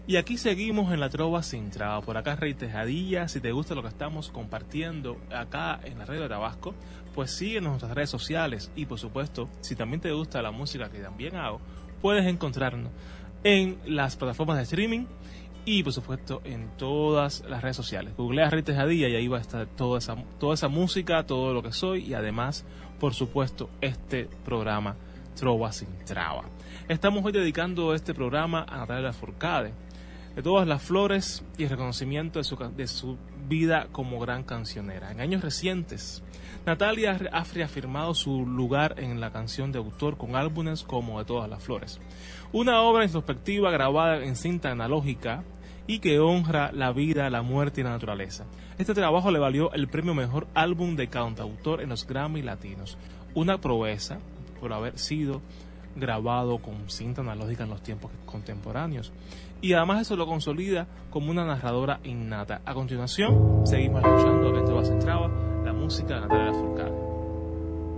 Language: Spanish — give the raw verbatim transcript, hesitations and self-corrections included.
Y aquí seguimos en la Trova Sin Traba. Por acá Rey Tejadilla. Si te gusta lo que estamos compartiendo acá en la radio de Tabasco, pues síguenos en nuestras redes sociales. Y por supuesto, si también te gusta la música que también hago, puedes encontrarnos en las plataformas de streaming y por supuesto en todas las redes sociales. Googlea Rey Tejadilla y ahí va a estar toda esa, toda esa música, todo lo que soy y además, por supuesto, este programa Trova Sin Traba. Estamos hoy dedicando este programa a Natalia Lafourcade, de todas las flores y el reconocimiento de su, de su vida como gran cancionera. En años recientes, Natalia ha reafirmado su lugar en la canción de autor con álbumes como De todas las flores, una obra introspectiva grabada en cinta analógica y que honra la vida, la muerte y la naturaleza. Este trabajo le valió el premio Mejor Álbum de Cantautor en los Grammy Latinos, una proeza por haber sido grabado con cinta analógica en los tiempos contemporáneos. Y además eso lo consolida como una narradora innata. A continuación, seguimos escuchando que esto va centrado la música de Natalia Lafourcade.